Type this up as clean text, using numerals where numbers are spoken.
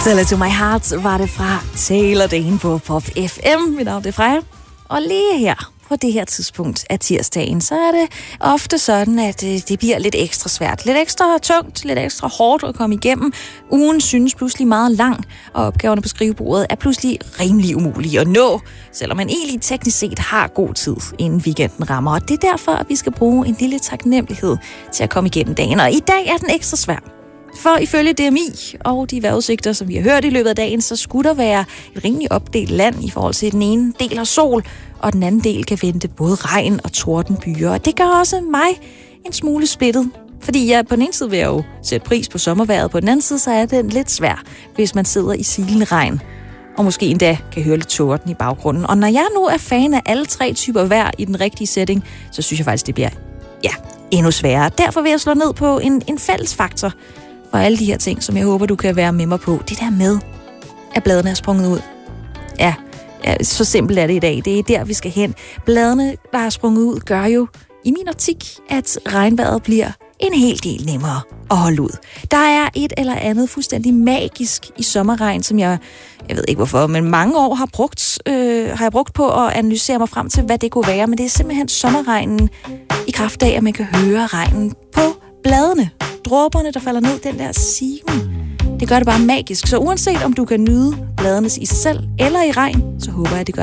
Tell to my heart var det fra Taylor Dane på Pop FM. Mit navn er Freja. Og lige her på det her tidspunkt af tirsdagen, så er det ofte sådan, at det bliver lidt ekstra svært. Lidt ekstra tungt, lidt ekstra hårdt at komme igennem. Ugen synes pludselig meget lang, og opgaverne på skrivebordet er pludselig rimelig umulige at nå, selvom man egentlig teknisk set har god tid, inden weekenden rammer. Og det er derfor, at vi skal bruge en lille taknemmelighed til at komme igennem dagen. Og i dag er den ekstra svær. For ifølge DMI og de vejrudsigter, som vi har hørt i løbet af dagen, så skulle der være et rimelig opdelt land i forhold til den ene del af sol, og den anden del kan vente både regn og tordenbyer. Og det gør også mig en smule splittet. Fordi jeg på den ene side vil jeg jo sætte pris på sommervejret, på den anden side så er den lidt svær, hvis man sidder i silende regn. Og måske endda kan høre lidt torden i baggrunden. Og når jeg nu er fan af alle tre typer vejr i den rigtige setting, så synes jeg faktisk, det bliver endnu sværere. Derfor vil jeg slå ned på en fælles faktor for alle de her ting, som jeg håber, du kan være med mig på. Det der med, at bladene er sprunget ud. Ja, så simpelt er det i dag. Det er der, vi skal hen. Bladene, der er sprunget ud, gør jo i min optik, at regnvejret bliver en hel del nemmere at holde ud. Der er et eller andet fuldstændig magisk i sommerregn, som jeg ved ikke hvorfor, men mange år har jeg brugt på at analysere mig frem til, hvad det kunne være. Men det er simpelthen sommerregnen i kraft af, at man kan høre regnen på bladene. Dråberne, der falder ned, den der siven. Det gør det bare magisk. Så uanset om du kan nyde bladene i sig selv eller i regn, så håber jeg, det gør